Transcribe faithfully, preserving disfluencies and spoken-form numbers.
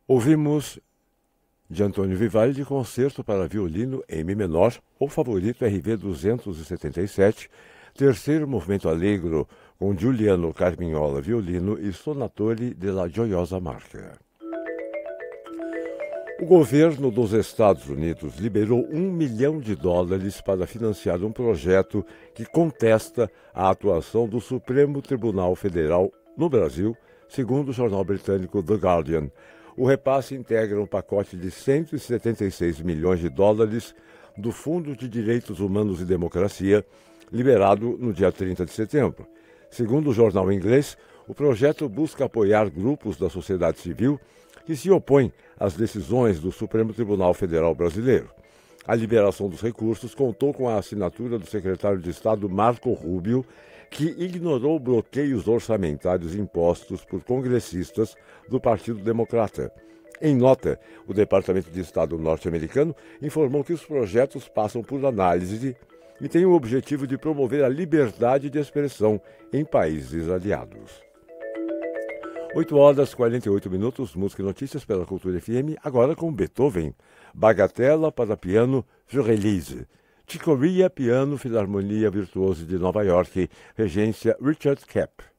Ouvimos de Antônio Vivaldi, concerto para violino em Mi menor, ou favorito R V duzentos e setenta e sete, terceiro movimento allegro com Giuliano Carmignola, violino e Sonatore della Gioiosa Marca. O governo dos Estados Unidos liberou um milhão de dólares para financiar um projeto que contesta a atuação do Supremo Tribunal Federal no Brasil, segundo o jornal britânico The Guardian. O repasse integra um pacote de cento e setenta e seis milhões de dólares do Fundo de Direitos Humanos e Democracia, liberado no dia trinta de setembro. Segundo o jornal inglês, o projeto busca apoiar grupos da sociedade civil que se opõem às decisões do Supremo Tribunal Federal Brasileiro. A liberação dos recursos contou com a assinatura do secretário de Estado Marco Rubio, que ignorou bloqueios orçamentários impostos por congressistas do Partido Democrata. Em nota, o Departamento de Estado norte-americano informou que os projetos passam por análise e têm o objetivo de promover a liberdade de expressão em países aliados. oito horas e quarenta e oito minutos, música e notícias pela Cultura F M, agora com Beethoven, Bagatela para piano, Furelise. Chicoria, piano, Filarmonia Virtuosa de Nova York, regência Richard Kapp.